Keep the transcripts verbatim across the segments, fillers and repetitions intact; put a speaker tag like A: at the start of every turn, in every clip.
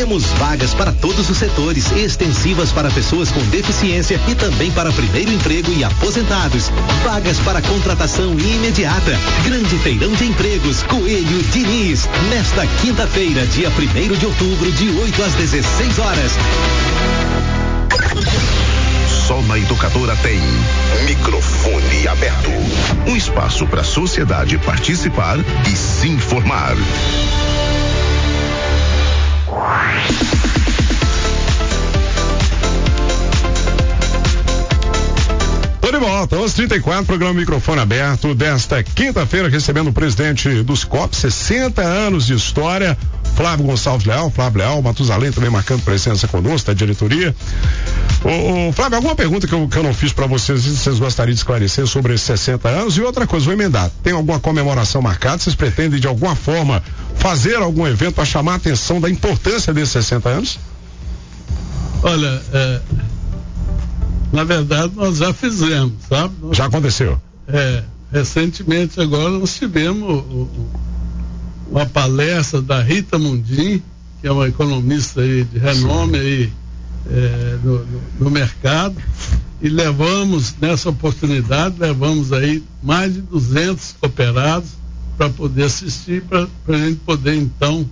A: Temos vagas para todos os setores, extensivas para pessoas com deficiência e também para primeiro emprego e aposentados. Vagas para contratação imediata. Grande feirão de empregos Coelho Diniz, nesta quinta-feira, dia primeiro de outubro, de oito às dezesseis horas.
B: Só na Educadora tem microfone aberto. Um espaço para a sociedade participar e se informar.
C: Tô de volta, onze e trinta e quatro, programa Microfone Aberto desta quinta-feira, recebendo o presidente do SCOP, sessenta anos de história, Flávio Gonçalves Leal, Flávio Leal, Matusalém também marcando presença conosco, da diretoria. Ô, ô, Flávio, alguma pergunta que eu, que eu não fiz para vocês, se vocês gostariam de esclarecer sobre esses sessenta anos? E outra coisa, vou emendar, tem alguma comemoração marcada? Vocês pretendem de alguma forma fazer algum evento para chamar a atenção da importância desses sessenta anos?
D: Olha, é, na verdade nós já fizemos, sabe? Nós,
C: já aconteceu?
D: É, recentemente agora nós tivemos o, o, uma palestra da Rita Mundim, que é uma economista aí de renome aí, é, no, no, no mercado, e levamos, nessa oportunidade, levamos aí mais de duzentos cooperados para poder assistir, para a gente poder então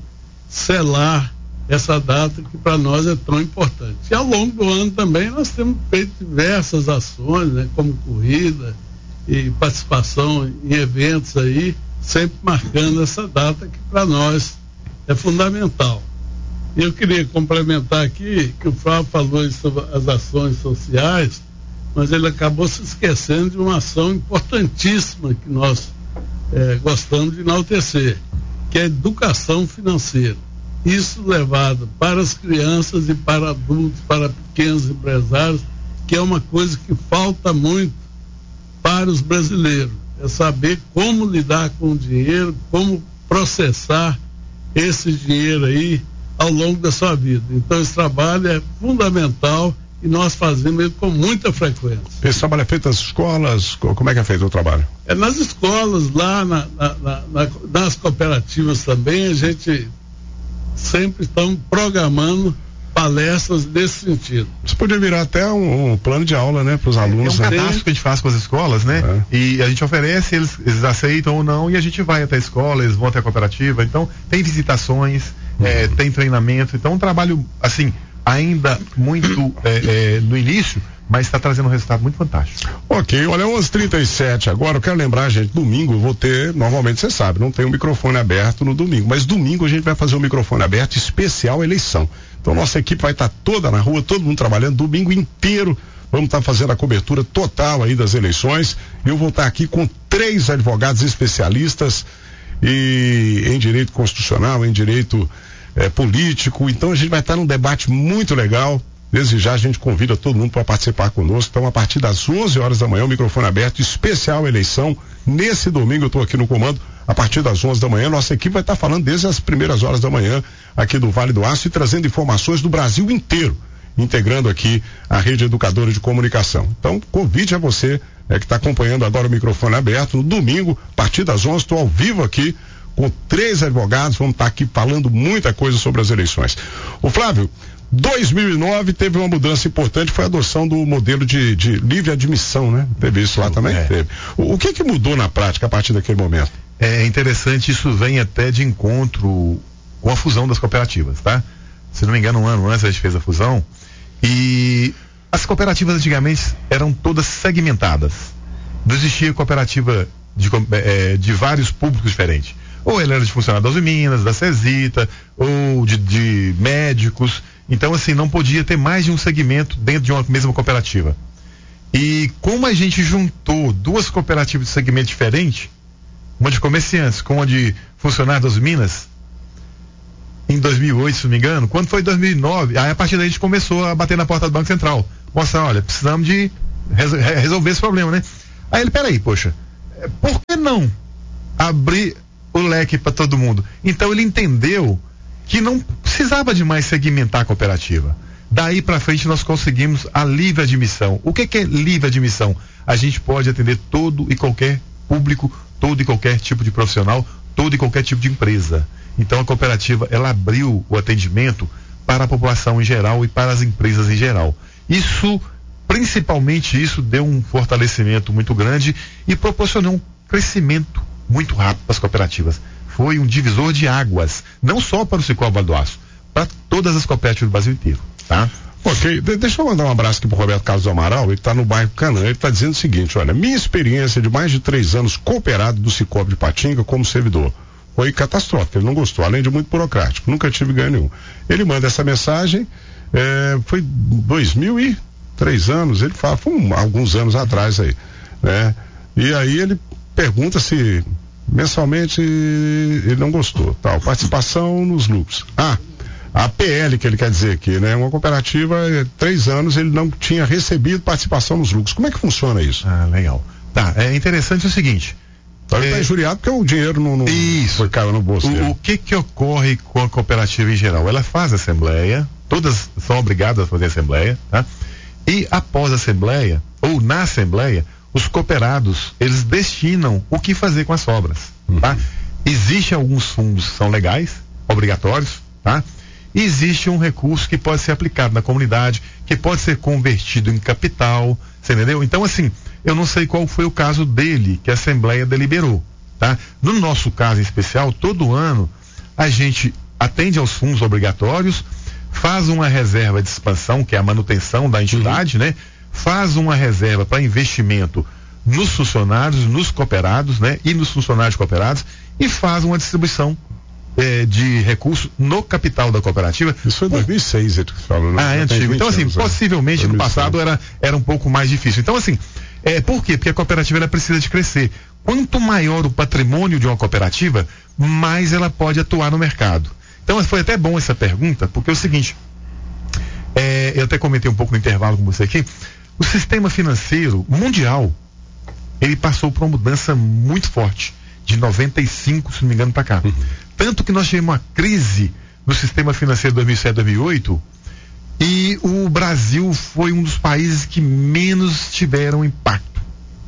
D: selar essa data que para nós é tão importante. E ao longo do ano também nós temos feito diversas ações, né, como corrida e participação em eventos aí, sempre marcando essa data que para nós é fundamental. E eu queria complementar aqui que o Flávio falou sobre as ações sociais, mas ele acabou se esquecendo de uma ação importantíssima que nós eh, gostamos de enaltecer, que é a educação financeira. Isso levado para as crianças e para adultos, para pequenos empresários, que é uma coisa que falta muito para os brasileiros. É saber como lidar com o dinheiro, como processar esse dinheiro aí ao longo da sua vida. Então esse trabalho é fundamental e nós fazemos ele com muita frequência.
C: Esse trabalho é feito nas escolas? Como é que é feito o trabalho?
D: É nas escolas, lá na, na, na, na, nas cooperativas também, a gente sempre estamos programando palestras nesse sentido.
C: Isso poderia virar até um, um plano de aula, né, para os alunos.
E: É um cadastro que a gente faz com as escolas, né? É. E a gente oferece, eles, eles aceitam ou não, e a gente vai até a escola, eles vão até a cooperativa. Então, tem visitações, uhum. é, tem treinamento. Então, um trabalho, assim, ainda muito é, é, no início, mas está trazendo um resultado muito fantástico.
C: Ok, olha, onze e trinta e sete agora, eu quero lembrar, gente, domingo eu vou ter, normalmente você sabe, não tem um microfone aberto no domingo, mas domingo a gente vai fazer um microfone aberto especial eleição. Então nossa equipe vai estar toda na rua, todo mundo trabalhando, domingo inteiro, vamos estar fazendo a cobertura total aí das eleições, e eu vou estar aqui com três advogados especialistas e em direito constitucional, em direito eh, político, então a gente vai estar num debate muito legal. Desde já a gente convida todo mundo para participar conosco. Então, a partir das onze horas da manhã, o microfone aberto, especial eleição. Nesse domingo eu estou aqui no comando, a partir das onze da manhã. Nossa equipe vai estar falando desde as primeiras horas da manhã aqui do Vale do Aço e trazendo informações do Brasil inteiro, integrando aqui a rede educadora de comunicação. Então, convite a você é, que está acompanhando agora o microfone aberto. No domingo, a partir das onze, estou ao vivo aqui com três advogados. Vamos estar aqui falando muita coisa sobre as eleições. O Flávio, dois mil e nove teve uma mudança importante, foi a adoção do modelo de, de livre admissão, né? Teve isso lá também?
E: É.
C: Teve. O, o que que mudou na prática a partir daquele momento?
E: É interessante, isso vem até de encontro com a fusão das cooperativas, tá? Se não me engano, um ano antes a gente fez a fusão e as cooperativas antigamente eram todas segmentadas. Não existia cooperativa de, é, de vários públicos diferentes. Ou ele era de funcionários das Minas, da Cesita, ou de, de médicos. Então, assim, não podia ter mais de um segmento dentro de uma mesma cooperativa. E como a gente juntou duas cooperativas de segmento diferente, uma de comerciantes com uma de funcionários das Minas, em dois mil e oito, se não me engano, quando foi dois mil e nove, aí a partir daí a gente começou a bater na porta do Banco Central. Mostrar, olha, precisamos de resol- resolver esse problema, né? Aí ele, peraí, poxa, por que não abrir o leque para todo mundo? Então ele entendeu que não precisava de mais segmentar a cooperativa. Daí para frente nós conseguimos a livre admissão. O que que é livre admissão? A gente pode atender todo e qualquer público, todo e qualquer tipo de profissional, todo e qualquer tipo de empresa. Então a cooperativa, ela abriu o atendimento para a população em geral e para as empresas em geral. Isso, principalmente isso, deu um fortalecimento muito grande e proporcionou um crescimento muito rápido para as cooperativas. Foi um divisor de águas, não só para o Cicobi Vale do Aço, para todas as cooperativas do Brasil inteiro, tá?
C: Ok, de- deixa eu mandar um abraço aqui pro Roberto Carlos do Amaral, ele está no bairro Canaã, ele está dizendo o seguinte, olha, minha experiência de mais de três anos cooperado do Cicobi de Patinga como servidor foi catastrófica, ele não gostou, além de muito burocrático, nunca tive ganho nenhum. Ele manda essa mensagem, é, foi dois mil e três anos, ele fala, foi um, alguns anos atrás aí, né? E aí ele pergunta se mensalmente ele não gostou, tal, participação nos lucros. Ah, a P L que ele quer dizer aqui, né? Uma cooperativa, três anos ele não tinha recebido participação nos lucros. Como é que funciona isso?
E: Ah, legal. Tá, é interessante o seguinte.
C: Então ele
E: é,
C: está injuriado porque o dinheiro não, não
E: isso.
C: foi caiu no bolso dele.
E: O, o que que ocorre com a cooperativa em geral? Ela faz assembleia, todas são obrigadas a fazer assembleia, tá? E após a assembleia, ou na assembleia, os cooperados, eles destinam o que fazer com as sobras,
C: uhum.
E: tá? Existem alguns fundos que são legais, obrigatórios, tá? E existe um recurso que pode ser aplicado na comunidade, que pode ser convertido em capital, você entendeu? Então, assim, eu não sei qual foi o caso dele, que a Assembleia deliberou, tá? No nosso caso em especial, todo ano, a gente atende aos fundos obrigatórios, faz uma reserva de expansão, que é a manutenção da entidade, uhum. né? Faz uma reserva para investimento nos funcionários, nos cooperados, né? E nos funcionários cooperados, e faz uma distribuição Eh, de recursos no capital da cooperativa.
C: Isso foi em dois mil e seis, ele falou, né?
E: Ah, é antigo. Então, assim, anos, possivelmente é. no passado era, era um pouco mais difícil. Então, assim, é, por quê? Porque a cooperativa ela precisa de crescer. Quanto maior o patrimônio de uma cooperativa, mais ela pode atuar no mercado. Então, foi até bom essa pergunta, porque é o seguinte, é, eu até comentei um pouco no intervalo com você aqui, o sistema financeiro mundial, ele passou por uma mudança muito forte, de noventa e cinco, se não me engano, para cá. Uhum. Tanto que nós tivemos uma crise no sistema financeiro dois mil e sete, dois mil e oito, e o Brasil foi um dos países que menos tiveram impacto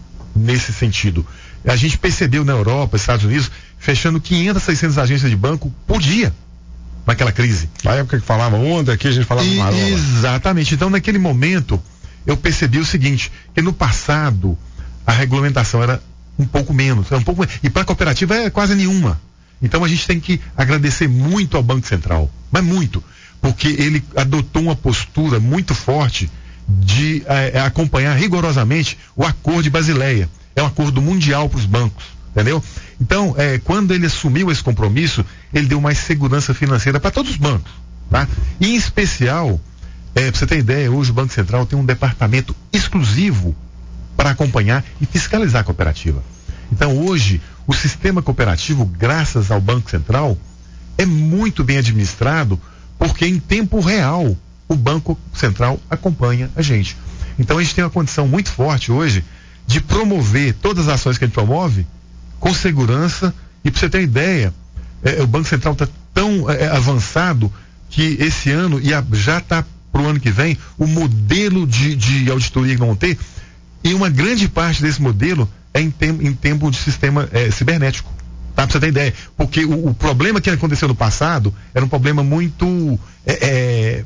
E: nesse sentido. A gente percebeu na Europa, Estados Unidos, fechando quinhentas, seiscentas agências de banco por dia naquela crise.
C: Na época que falava onda, aqui a gente falava marola.
E: Exatamente. Então, naquele momento, eu percebi o seguinte, que no passado a regulamentação era um pouco menos, era um pouco, e para a cooperativa é quase nenhuma. Então a gente tem que agradecer muito ao Banco Central, mas muito, porque ele adotou uma postura muito forte de eh, acompanhar rigorosamente o Acordo de Basileia. É um acordo mundial para os bancos, entendeu? Então, eh, quando ele assumiu esse compromisso, ele deu mais segurança financeira para todos os bancos, tá? E em especial, eh, para você ter ideia, hoje o Banco Central tem um departamento exclusivo para acompanhar e fiscalizar a cooperativa. Então hoje, o sistema cooperativo, graças ao Banco Central, é muito bem administrado, porque em tempo real o Banco Central acompanha a gente. Então a gente tem uma condição muito forte hoje de promover todas as ações que a gente promove com segurança. E para você ter ideia, é, o Banco Central está tão é, avançado que esse ano, e a, já está para o ano que vem, o modelo de, de auditoria que vão ter, e uma grande parte desse modelo é em, tem, em tempo de sistema é, cibernético. Tá? Pra você ter ideia. Porque o, o problema que aconteceu no passado era um problema muito é, é,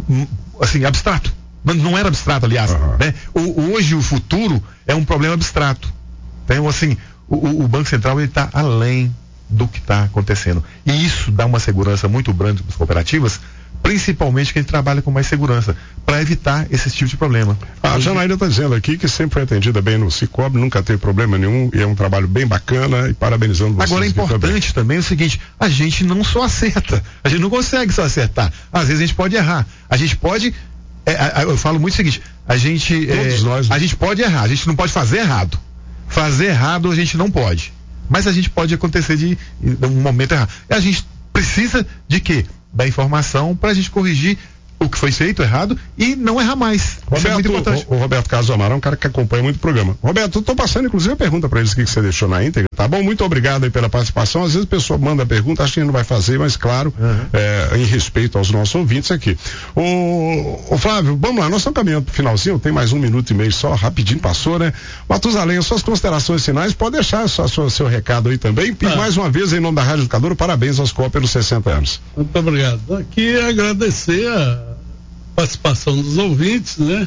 E: assim, abstrato. Não, não era abstrato, aliás. Uhum. Né? O, hoje o futuro é um problema abstrato. Então, assim, o, o Banco Central está além do que está acontecendo. E isso dá uma segurança muito grande para as cooperativas, principalmente que a gente trabalha com mais segurança, para evitar esse tipo de problema.
C: A Janaína está dizendo aqui que sempre foi atendida bem no Cicobi, nunca teve problema nenhum, e é um trabalho bem bacana, e parabenizando vocês.
E: Agora é importante também o seguinte, a gente não só acerta, a gente não consegue só acertar, às vezes a gente pode errar, a gente pode, é, eu falo muito o seguinte, a gente,
C: Todos
E: é,
C: nós,
E: a gente pode errar, a gente não pode fazer errado, fazer errado a gente não pode, mas a gente pode acontecer de, de um momento errado, a gente precisa de quê? Da informação para a gente corrigir o que foi feito errado e não errar mais.
C: Roberto,
E: Isso é muito importante.
C: O, o Roberto Carlos Amaro é um cara que acompanha muito o programa. Roberto, eu tô passando inclusive a pergunta para eles que você deixou na íntegra, tá bom? Muito obrigado aí pela participação. Às vezes a pessoa manda a pergunta, acho que a gente não vai fazer, mas claro, uhum. é, em respeito aos nossos ouvintes aqui. O, o Flávio, vamos lá, nós estamos caminhando pro finalzinho, tem mais um minuto e meio só, rapidinho passou, né? Matusalém, as suas considerações finais, pode deixar só, só, seu recado aí também. E ah. mais uma vez, em nome da Rádio Educadora, parabéns aos C O pelos sessenta anos.
D: Muito obrigado. Aqui agradecer a participação dos ouvintes, né?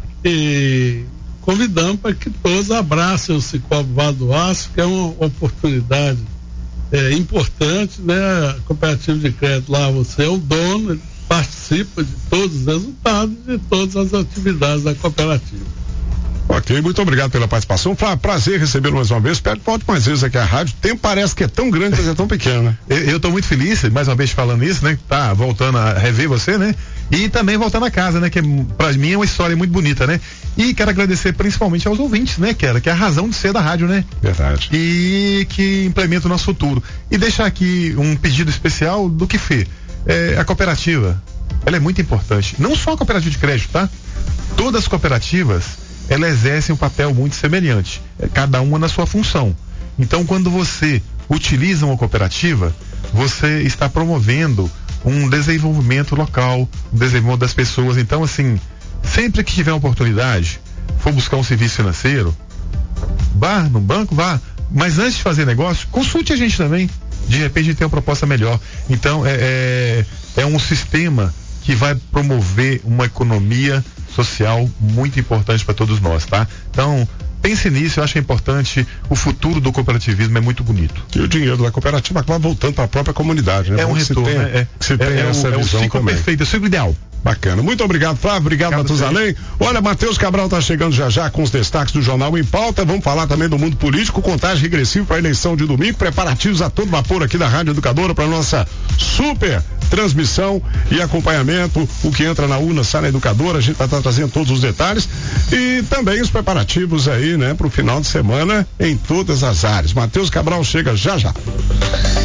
D: E convidamos para que todos abracem o Cicobi Vale do Aço, que é uma oportunidade é, importante, né? A cooperativa de crédito lá, você é o dono, participa de todos os resultados, de todas as atividades da cooperativa.
C: Ok, muito obrigado pela participação. Flávio, prazer recebê-lo mais uma vez. Espero que volte mais vezes aqui à rádio. O tempo parece que é tão grande, mas é tão pequeno, né?
E: Eu estou muito feliz, mais uma vez falando isso, né? Tá voltando a rever você, né? E também voltando a casa, né? Que pra mim é uma história muito bonita, né? E quero agradecer principalmente aos ouvintes, né? Que, era, que é a razão de ser da rádio, né?
C: Verdade.
E: E que implementa o nosso futuro. E deixar aqui um pedido especial do que Fê. É, a cooperativa, ela é muito importante. Não só a cooperativa de crédito, tá? Todas as cooperativas, ela exerce um papel muito semelhante, cada uma na sua função. Então, quando você utiliza uma cooperativa, você está promovendo um desenvolvimento local, um desenvolvimento das pessoas. Então, assim, sempre que tiver uma oportunidade, for buscar um serviço financeiro, vá no banco, vá. Mas antes de fazer negócio, consulte a gente também. De repente tem uma proposta melhor. Então, é, é, é um sistema que vai promover uma economia social muito importante para todos nós, tá? Então, pense nisso, eu acho que é importante. O futuro do cooperativismo é muito bonito.
C: E o dinheiro da cooperativa acaba voltando para a própria comunidade, né?
E: É um retorno,
C: tenha,
E: né? É,
C: você tem
E: é,
C: essa
E: é o,
C: visão
E: é o ciclo
C: também.
E: perfeito, é o ciclo ideal.
C: Bacana. Muito obrigado, Flávio. Obrigado, Matusalém. Olha, Matheus Cabral está chegando já já com os destaques do Jornal em Pauta. Vamos falar também do mundo político, contagem regressiva para a eleição de domingo, preparativos a todo vapor aqui da Rádio Educadora para nossa super transmissão e acompanhamento. O que entra na urna sai na Educadora. A gente vai estar trazendo todos os detalhes e também os preparativos aí, né, para o final de semana em todas as áreas. Matheus Cabral chega já já.